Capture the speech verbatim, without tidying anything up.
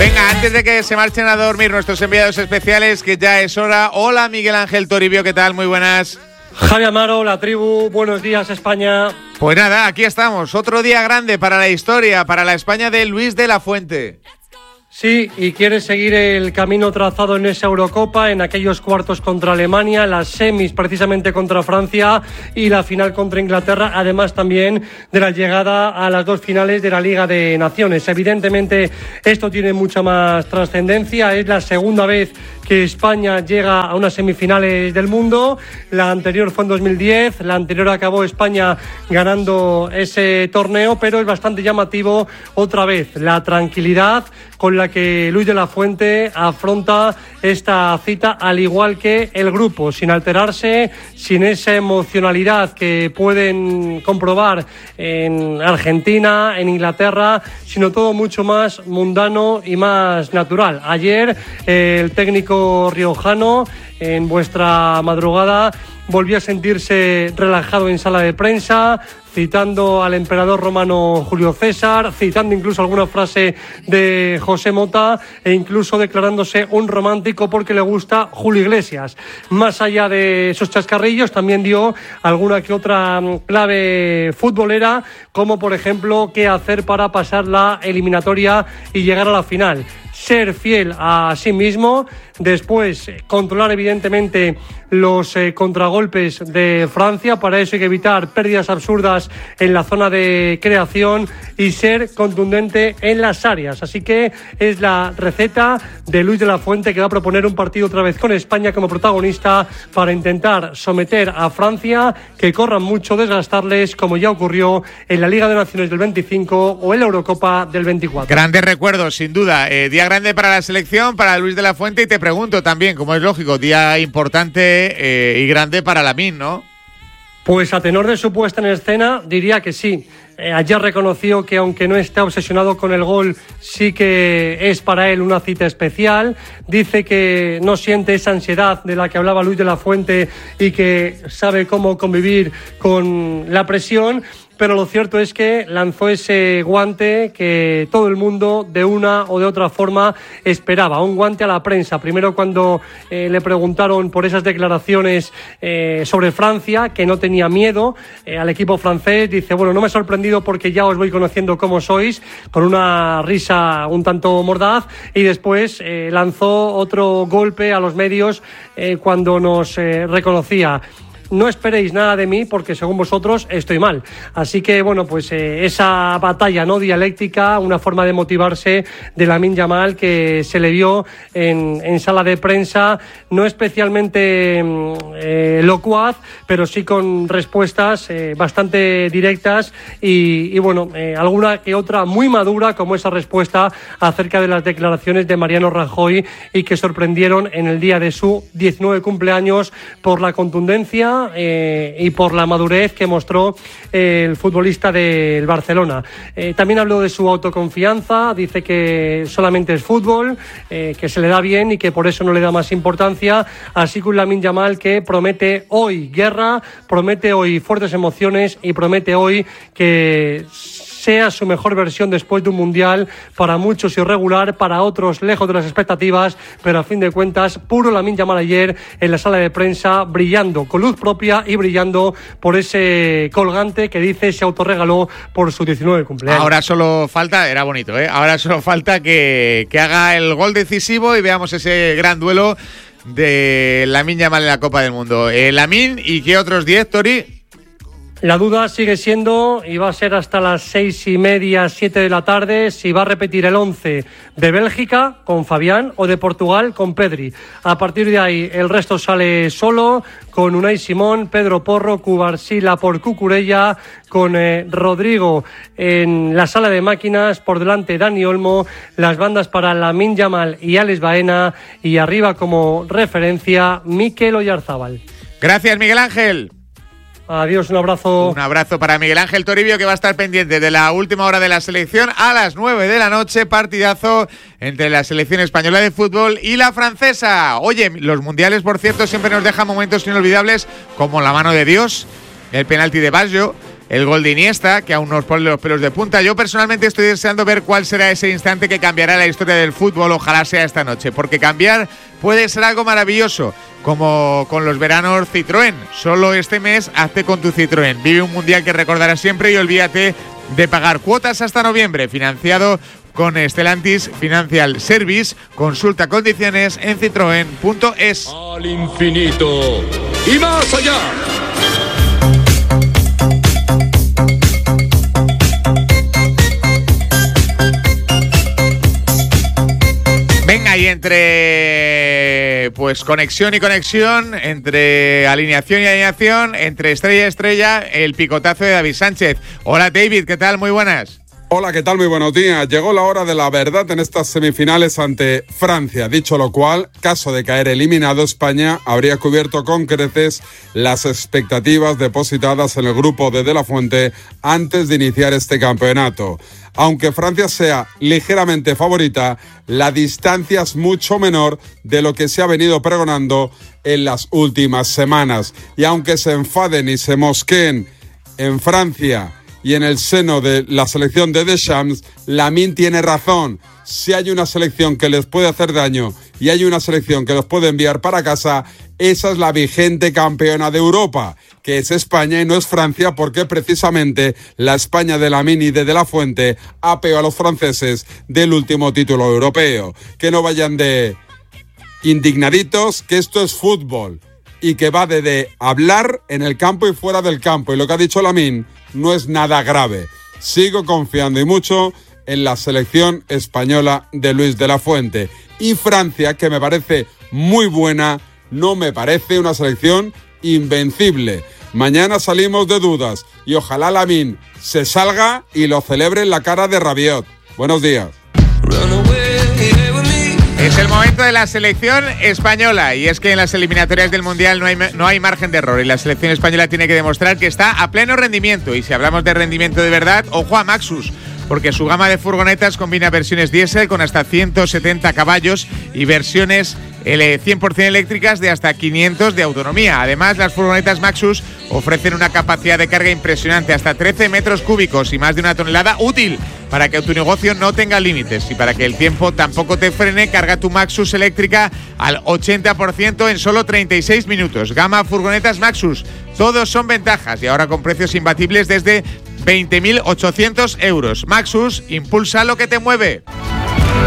Venga, antes de que se marchen a dormir nuestros enviados especiales, que ya es hora. Hola, Miguel Ángel Toribio, ¿qué tal? Muy buenas. Javi Amaro, la tribu, buenos días, España. Pues nada, aquí estamos. Otro día grande para la historia, para la España de Luis de la Fuente. Sí, y quiere seguir el camino trazado en esa Eurocopa, en aquellos cuartos contra Alemania, las semis precisamente contra Francia y la final contra Inglaterra, además también de la llegada a las dos finales de la Liga de Naciones. Evidentemente esto tiene mucha más trascendencia, es la segunda vez que España llega a unas semifinales del mundo. La anterior fue en dos mil diez, la anterior acabó España ganando ese torneo, pero es bastante llamativo otra vez la tranquilidad con la que Luis de la Fuente afronta esta cita, al igual que el grupo, sin alterarse, sin esa emocionalidad que pueden comprobar en Argentina, en Inglaterra, sino todo mucho más mundano y más natural. Ayer eh, el técnico riojano, en vuestra madrugada, volvió a sentirse relajado en sala de prensa, citando al emperador romano Julio César, citando incluso alguna frase de José Mota e incluso declarándose un romántico porque le gusta Julio Iglesias. Más allá de esos chascarrillos, también dio alguna que otra clave futbolera, como por ejemplo qué hacer para pasar la eliminatoria y llegar a la final. Ser fiel a sí mismo, después controlar evidentemente los eh, contragolpes de Francia, para eso hay que evitar pérdidas absurdas en la zona de creación y ser contundente en las áreas. Así que es la receta de Luis de la Fuente, que va a proponer un partido otra vez con España como protagonista para intentar someter a Francia, que corran mucho, desgastarles, como ya ocurrió en la Liga de Naciones del veinticinco o en la Eurocopa del veinticuatro. Grandes recuerdos, sin duda. Eh, día grande para la selección, para Luis de la Fuente, y te pregunto también, como es lógico, día importante eh, y grande para Lamine, ¿no? Pues a tenor de su puesta en escena, diría que sí. Eh, ayer reconoció que aunque no está obsesionado con el gol, sí que es para él una cita especial. Dice que no siente esa ansiedad de la que hablaba Luis de la Fuente y que sabe cómo convivir con la presión. Pero lo cierto es que lanzó ese guante que todo el mundo de una o de otra forma esperaba, un guante a la prensa. Primero cuando eh, le preguntaron por esas declaraciones eh, sobre Francia, que no tenía miedo eh, al equipo francés, dice, bueno, no me he sorprendido porque ya os voy conociendo cómo sois, con una risa un tanto mordaz, y después eh, lanzó otro golpe a los medios eh, cuando nos eh, reconocía. No esperéis nada de mí porque según vosotros estoy mal. Así que bueno, pues eh, esa batalla no dialéctica, una forma de motivarse de Lamine Yamal que se le vio en, en sala de prensa, no especialmente eh, locuaz, pero sí con respuestas eh, bastante directas y, y bueno, eh, alguna que otra muy madura, como esa respuesta acerca de las declaraciones de Mariano Rajoy y que sorprendieron en el día de su diecinueve cumpleaños por la contundencia Eh, y por la madurez que mostró eh, el futbolista del Barcelona. Eh, también habló de su autoconfianza, dice que solamente es fútbol, eh, que se le da bien y que por eso no le da más importancia, así que un Lamine Yamal que promete hoy guerra, promete hoy fuertes emociones y promete hoy que sea su mejor versión después de un mundial, para muchos irregular, para otros lejos de las expectativas, pero a fin de cuentas puro Lamine Yamal ayer en la sala de prensa, brillando con luz propia y brillando por ese colgante que dice se autorregaló por su diecinueve cumpleaños. Ahora solo falta, era bonito, ¿eh? Ahora solo falta que, que haga el gol decisivo y veamos ese gran duelo de Lamine Yamal en la Copa del Mundo. Eh, Lamine, ¿y qué otros diez, Tori? La duda sigue siendo, y va a ser hasta las seis y media, siete de la tarde, si va a repetir el once de Bélgica con Fabián o de Portugal con Pedri. A partir de ahí el resto sale solo, con Unai Simón, Pedro Porro, Cubarsí, por Cucurella, con eh, Rodrigo en la sala de máquinas, por delante Dani Olmo, las bandas para Lamine Yamal y Alex Baena, y arriba como referencia Mikel Oyarzábal. Gracias, Miguel Ángel. Adiós, un abrazo. Un abrazo para Miguel Ángel Toribio, que va a estar pendiente de la última hora de la selección a las nueve de la noche. Partidazo entre la selección española de fútbol y la francesa. Oye, los mundiales, por cierto, siempre nos dejan momentos inolvidables, como la mano de Dios, el penalti de Baggio, el gol de Iniesta, que aún nos pone los pelos de punta. Yo personalmente estoy deseando ver cuál será ese instante que cambiará la historia del fútbol, ojalá sea esta noche, porque cambiar puede ser algo maravilloso, como con los veranos Citroën. Solo este mes hazte con tu Citroën. Vive un mundial que recordarás siempre y olvídate de pagar cuotas hasta noviembre, financiado con Stellantis Financial Service. Consulta condiciones en citroen punto es. Al infinito y más allá. Venga, y entre pues conexión y conexión, entre alineación y alineación, entre estrella y estrella, el picotazo de David Sánchez. Hola David, ¿qué tal? Muy buenas. Hola, ¿qué tal? Muy buenos días. Llegó la hora de la verdad en estas semifinales ante Francia. Dicho lo cual, caso de caer eliminado, España habría cubierto con creces las expectativas depositadas en el grupo de De La Fuente antes de iniciar este campeonato. Aunque Francia sea ligeramente favorita, la distancia es mucho menor de lo que se ha venido pregonando en las últimas semanas. Y aunque se enfaden y se mosqueen en Francia y en el seno de la selección de Deschamps, Lamine tiene razón. Si hay una selección que les puede hacer daño y hay una selección que los puede enviar para casa, esa es la vigente campeona de Europa, que es España y no es Francia, porque precisamente la España de Lamine y de De La Fuente apeó a los franceses del último título europeo. Que no vayan de indignaditos, que esto es fútbol y que va de, de hablar en el campo y fuera del campo, y lo que ha dicho Lamine no es nada grave. Sigo confiando y mucho en la selección española de Luis de la Fuente. Y Francia, que me parece muy buena, no me parece una selección invencible. Mañana salimos de dudas y ojalá Lamine se salga y lo celebre en la cara de Rabiot. Buenos días. Es el momento de la selección española, y es que en las eliminatorias del Mundial no hay, no hay margen de error, y la selección española tiene que demostrar que está a pleno rendimiento. Y si hablamos de rendimiento de verdad, ojo a Maxus, porque su gama de furgonetas combina versiones diésel con hasta ciento setenta caballos y versiones cien por ciento eléctricas de hasta quinientos de autonomía. Además, las furgonetas Maxus ofrecen una capacidad de carga impresionante, hasta trece metros cúbicos y más de una tonelada, útil para que tu negocio no tenga límites y para que el tiempo tampoco te frene. Carga tu Maxus eléctrica al ochenta por ciento en solo treinta y seis minutos. Gama furgonetas Maxus, todos son ventajas y ahora con precios imbatibles desde veinte mil ochocientos euros. Maxus, impulsa lo que te mueve.